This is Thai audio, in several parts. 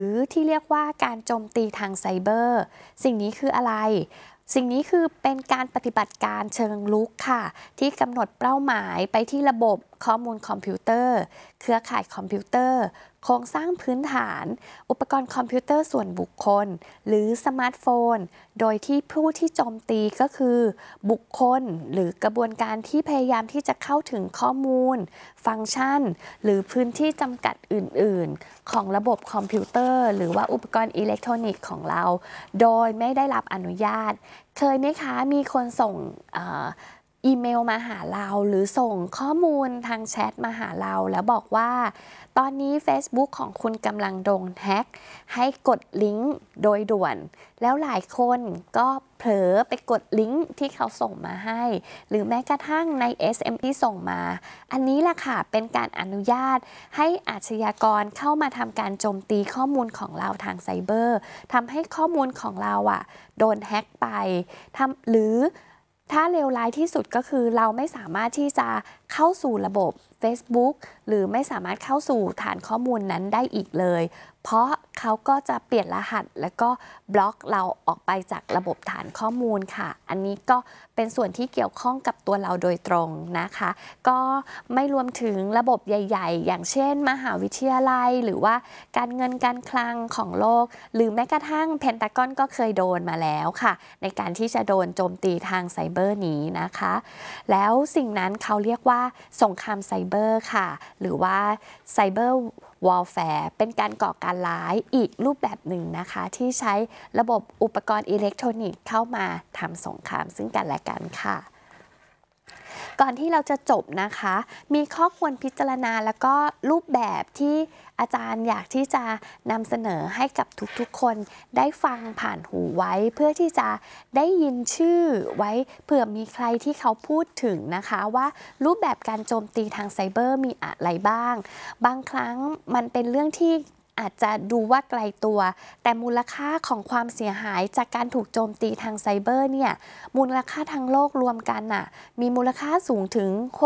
หรือที่เรียกว่าการโจมตีทางไซเบอร์สิ่งนี้คืออะไรสิ่งนี้คือเป็นการปฏิบัติการเชิงรุกค่ะที่กำหนดเป้าหมายไปที่ระบบข้อมูลคอมพิวเตอร์เครือข่ายคอมพิวเตอร์โครงสร้างพื้นฐานอุปกรณ์คอมพิวเตอร์ส่วนบุคคลหรือสมาร์ทโฟนโดยที่ผู้ที่โจมตีก็คือบุคคลหรือกระบวนการที่พยายามที่จะเข้าถึงข้อมูลฟังก์ชันหรือพื้นที่จำกัดอื่นๆของระบบคอมพิวเตอร์หรือว่าอุปกรณ์อิเล็กทรอนิกส์ของเราโดยไม่ได้รับอนุญาตเคยไหมคะมีคนส่งอีเมลมาหาเราหรือส่งข้อมูลทางแชทมาหาเราแล้วบอกว่าตอนนี้ Facebook ของคุณกำลังโดนแฮ็กให้กดลิงก์โดยด่วนแล้วหลายคนก็เผลอไปกดลิงก์ที่เขาส่งมาให้หรือแม้กระทั่งใน SMS ที่ส่งมาอันนี้แหละค่ะเป็นการอนุญาตให้อาชญากรเข้ามาทำการโจมตีข้อมูลของเราทางไซเบอร์ทำให้ข้อมูลของเราโดนแฮ็กไปหรือถ้าเลวร้ายที่สุดก็คือเราไม่สามารถที่จะเข้าสู่ระบบ Facebook หรือไม่สามารถเข้าสู่ฐานข้อมูลนั้นได้อีกเลยเพราะเขาก็จะเปลี่ยนรหัสแล้วก็บล็อกเราออกไปจากระบบฐานข้อมูลค่ะอันนี้ก็เป็นส่วนที่เกี่ยวข้องกับตัวเราโดยตรงนะคะก็ไม่รวมถึงระบบใหญ่ๆอย่างเช่นมหาวิทยาลัยหรือว่าการเงินการคลังของโลกหรือแม้กระทั่งเพนทากอนก็เคยโดนมาแล้วค่ะในการที่จะโดนโจมตีทางไซเบอร์นี้นะคะแล้วสิ่งนั้นเขาเรียกว่าสงครามไซเบอร์ค่ะหรือว่าไซเบอร์วอลแฟร์เป็นการก่อการร้ายอีกรูปแบบหนึ่งนะคะที่ใช้ระบบอุปกรณ์อิเล็กทรอนิกส์เข้ามาทำสงครามซึ่งกันและกันค่ะก่อนที่เราจะจบนะคะมีข้อควรพิจารณาแล้วก็รูปแบบที่อาจารย์อยากที่จะนำเสนอให้กับทุกๆคนได้ฟังผ่านหูไว้เพื่อที่จะได้ยินชื่อไว้เผื่อมีใครที่เขาพูดถึงนะคะว่ารูปแบบการโจมตีทางไซเบอร์มีอะไรบ้างบางครั้งมันเป็นเรื่องที่อาจจะดูว่าไกลตัวแต่มูลค่าของความเสียหายจากการถูกโจมตีทางไซเบอร์เนี่ยมูลค่าทั้งโลกรวมกันมีมูลค่าสูงถึง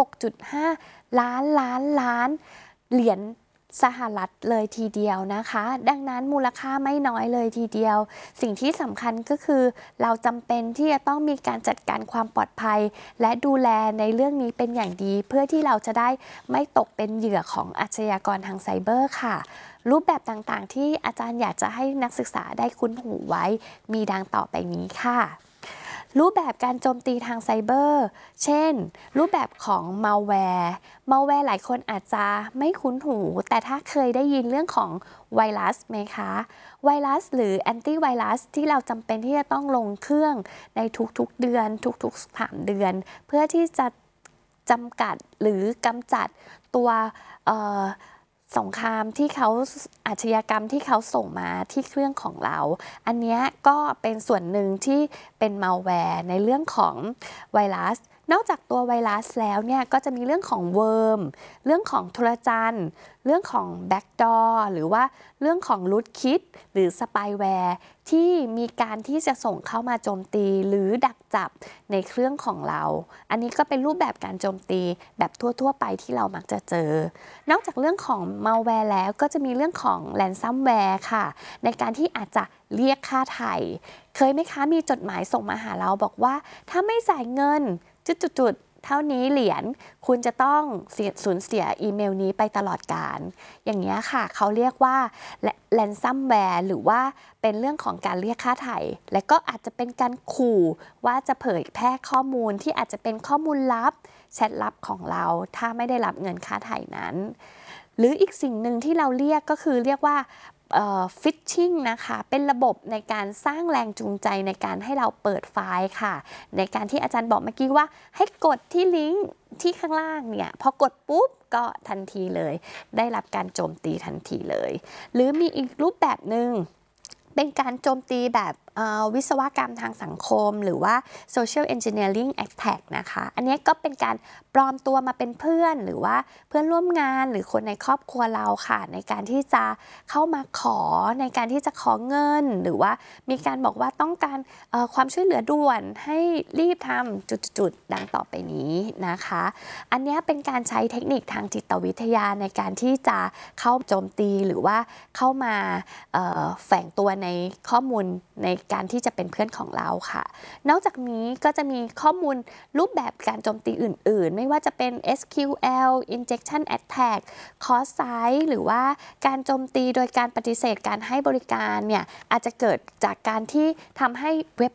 6.5 ล้านเหรียญสหรัฐเลยทีเดียวนะคะดังนั้นมูลค่าไม่น้อยเลยทีเดียวสิ่งที่สำคัญก็คือเราจำเป็นที่จะต้องมีการจัดการความปลอดภัยและดูแลในเรื่องนี้เป็นอย่างดีเพื่อที่เราจะได้ไม่ตกเป็นเหยื่อของอาชญากรทางไซเบอร์ค่ะรูปแบบต่างๆที่อาจารย์อยากจะให้นักศึกษาได้คุ้นหูไว้มีดังต่อไปนี้ค่ะรูปแบบการโจมตีทางไซเบอร์เช่นรูปแบบของมัลแวร์หลายคนอาจจะไม่คุ้นหูแต่ถ้าเคยได้ยินเรื่องของไวรัสไหมคะไวรัสหรือแอนตี้ไวรัสที่เราจำเป็นที่จะต้องลงเครื่องในทุกๆเดือนทุกๆ3 เดือนเพื่อที่จะจำกัดหรือกำจัดตัวสงครามที่เขาอาชญากรรมที่เขาส่งมาที่เครื่องของเราอันนี้ก็เป็นส่วนหนึ่งที่เป็นมัลแวร์ในเรื่องของไวรัสนอกจากตัวไวรัสแล้วเนี่ยก็จะมีเรื่องของเวิร์มเรื่องของโทรจันทร์เรื่องของแบ็กดอร์หรือว่าเรื่องของรูทคิดหรือสปายแวร์ที่มีการที่จะส่งเข้ามาโจมตีหรือดักจับในเครื่องของเราอันนี้ก็เป็นรูปแบบการโจมตีแบบทั่วๆไปที่เรามักจะเจอนอกจากเรื่องของมัลแวร์แล้วก็จะมีเรื่องของแรนซัมแวร์ค่ะในการที่อาจจะเรียกค่าไถ่เคยไหมคะมีจดหมายส่งมาหาเราบอกว่าถ้าไม่จ่ายเงินจุดๆเท่านี้เหรียญคุณจะต้องสูญเสียอีเมลนี้ไปตลอดกาลอย่างนี้ค่ะเขาเรียกว่าแรนซัมแวร์หรือว่าเป็นเรื่องของการเรียกค่าไถ่และก็อาจจะเป็นการขู่ว่าจะเผยแพร่ข้อมูลที่อาจจะเป็นข้อมูลลับแชทลับของเราถ้าไม่ได้รับเงินค่าไถ่นั้นหรืออีกสิ่งหนึ่งที่เราเรียกก็คือเรียกว่าฟิชชิ่งนะคะเป็นระบบในการสร้างแรงจูงใจในการให้เราเปิดไฟล์ค่ะในการที่อาจารย์บอกเมื่อกี้ว่าให้กดที่ลิงก์ที่ข้างล่างเนี่ยพอกดปุ๊บก็ทันทีเลยได้รับการโจมตีทันทีเลยหรือมีอีกรูปแบบหนึ่งเป็นการโจมตีแบบวิศวกรรมทางสังคมหรือว่า social engineering attack นะคะอันนี้ก็เป็นการปลอมตัวมาเป็นเพื่อนหรือว่าเพื่อนร่วมงานหรือคนในครอบครัวเราค่ะในการที่จะเข้ามาขอในการที่จะขอเงินหรือว่ามีการบอกว่าต้องการความช่วยเหลือด่วนให้รีบทำจุดๆดังต่อไปนี้นะคะอันนี้เป็นการใช้เทคนิคทางจิตวิทยาในการที่จะเข้าโจมตีหรือว่าเข้ามาแฝงตัวในข้อมูลในการที่จะเป็นเพื่อนของเราค่ะนอกจากนี้ก็จะมีข้อมูลรูปแบบการโจมตีอื่นๆไม่ว่าจะเป็น SQL injection attack cross site หรือว่าการโจมตีโดยการปฏิเสธการให้บริการเนี่ยอาจจะเกิดจากการที่ทำให้เว็บ